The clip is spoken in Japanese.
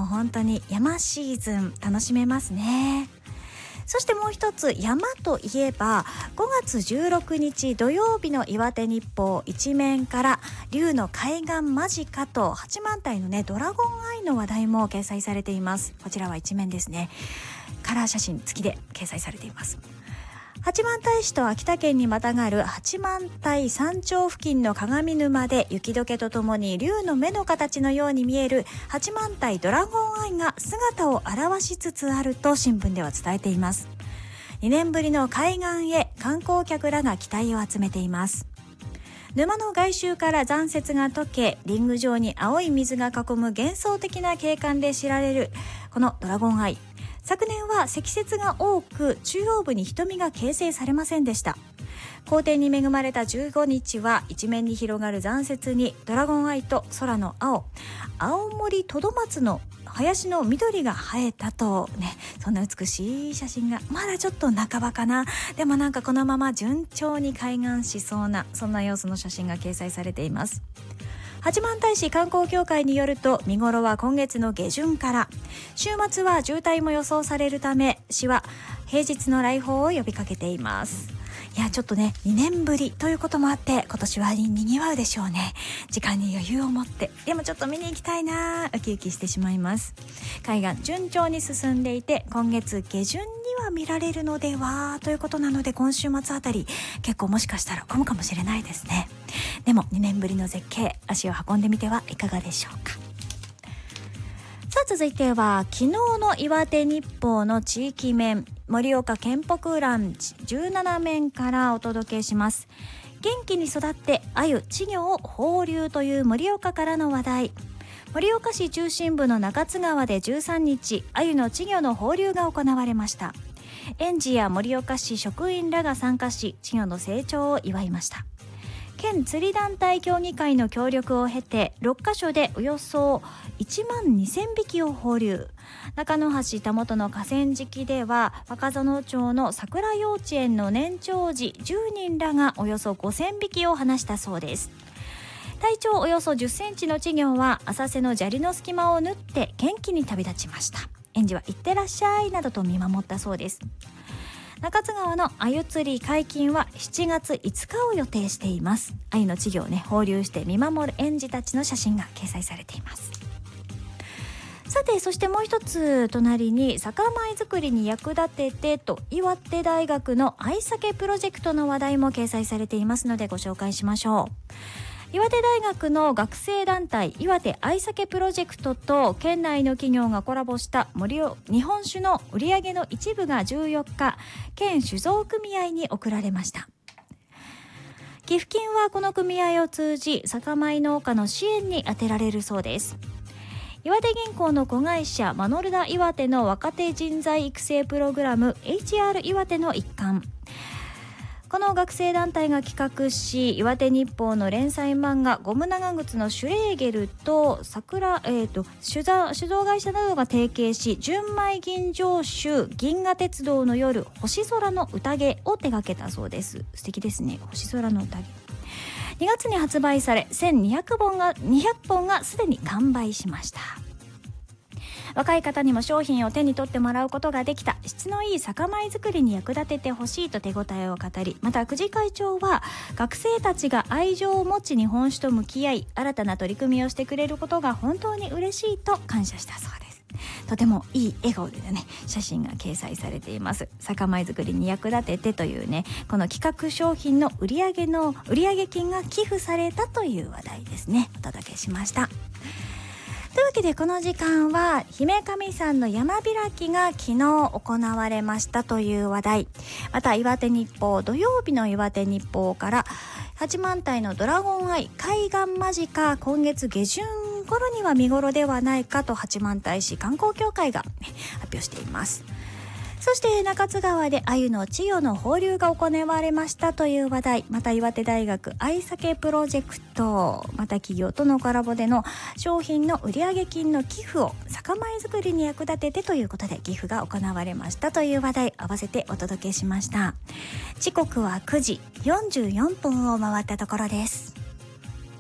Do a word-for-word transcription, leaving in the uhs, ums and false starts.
う本当に山シーズン楽しめますね。そしてもう一つ、山といえばごがつじゅうろくにち土曜日の岩手日報一面から竜の海岸間近と八幡平のねドラゴンアイの話題も掲載されています。こちらは一面ですね。カラー写真付きで掲載されています。八幡平市と秋田県にまたがる八幡平山頂付近の鏡沼で雪解けとともに竜の目の形のように見える八幡平ドラゴンアイが姿を現しつつあると新聞では伝えています。にねんぶりの海岸へ観光客らが期待を集めています。沼の外周から残雪が溶け、リング状に青い水が囲む幻想的な景観で知られるこのドラゴンアイ。昨年は積雪が多く中央部に瞳が形成されませんでした。好天に恵まれたじゅうごにちは一面に広がる残雪にドラゴンアイと空の青、青森トドマツの林の緑が映えたとね、そんな美しい写真がまだちょっと半ばかな。でもなんかこのまま順調に開眼しそうな、そんな様子の写真が掲載されています。八幡平市観光協会によると、見頃は今月の下旬から、週末は渋滞も予想されるため市は平日の来訪を呼びかけています。いやちょっとねにねんぶりということもあって今年はにぎわうでしょうね。時間に余裕を持って、でもちょっと見に行きたいな、ウキウキしてしまいます。海岸順調に進んでいて今月下旬には見られるのではということなので、今週末あたり結構もしかしたら混むかもしれないですね。でもにねんぶりの絶景、足を運んでみてはいかがでしょうか。さあ続いては昨日の岩手日報の地域面、盛岡県北欄じゅうなな面からお届けします。元気に育って鮎稚魚を放流という盛岡からの話題。盛岡市中心部の中津川でじゅうさんにち、鮎の稚魚の放流が行われました。園児や盛岡市職員らが参加し、稚魚の成長を祝いました。県釣り団体協議会の協力を経てろっかしょでおよそいちまんにせんびきを放流。中野橋田本の河川敷では若園町の桜幼稚園の年長児じゅうにんらがおよそごせんびきを放したそうです。体長およそじゅっセンチの稚魚は浅瀬の砂利の隙間を縫って元気に旅立ちました。園児はいってらっしゃいなどと見守ったそうです。中津川の鮎釣り解禁はしちがついつかを予定しています。鮎の稚魚をね放流して見守る園児たちの写真が掲載されています。さてそしてもう一つ隣に酒米作りに役立ててと岩手大学の愛酒プロジェクトの話題も掲載されていますのでご紹介しましょう。岩手大学の学生団体岩手愛酒プロジェクトと県内の企業がコラボした森を日本酒の売り上げの一部がじゅうよっか県酒造組合に贈られました。寄付金はこの組合を通じ酒米農家の支援に充てられるそうです。岩手銀行の子会社マノルダ岩手の若手人材育成プログラム エイチアール 岩手の一環。この学生団体が企画し、岩手日報の連載漫画ゴム長靴のシュレーゲルと桜、えーと、酒造、酒造会社などが提携し、純米吟醸酒銀河鉄道の夜星空の宴を手掛けたそうです。素敵ですね、星空の宴。にがつに発売されせんにひゃくぼんがにひゃっぽんがすでに完売しました。若い方にも商品を手に取ってもらうことができた、質のいい酒米作りに役立ててほしいと手応えを語り、また久慈会長は学生たちが愛情を持ち日本酒と向き合い新たな取り組みをしてくれることが本当に嬉しいと感謝したそうです。とてもいい笑顔でね写真が掲載されています。酒米作りに役立ててというね、この企画商品の売上の売上金が寄付されたという話題ですね。お届けしました。というわけでこの時間は姫神山の山開きが昨日行われましたという話題、また岩手日報土曜日の岩手日報から八幡平のドラゴンアイ海岸間近今月下旬頃には見頃ではないかと八幡平市観光協会が、ね、発表しています。そして中津川で鮎の稚魚の放流が行われましたという話題、また岩手大学愛酒プロジェクト、また企業とのコラボでの商品の売上金の寄付を酒米作りに役立ててということで寄付が行われましたという話題、合わせてお届けしました。時刻はくじよんじゅうよんぷんを回ったところです。